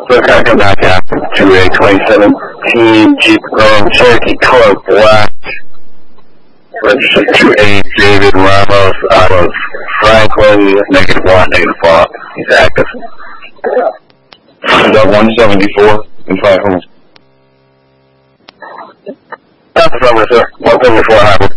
So it's going to come back out to a 2017 Jeep Grand Cherokee color black. Registered to a David Ramos out of Franklin, -1, -4. He's active. Is that 174 in Franklin? That's the number, sir. 174 Highway.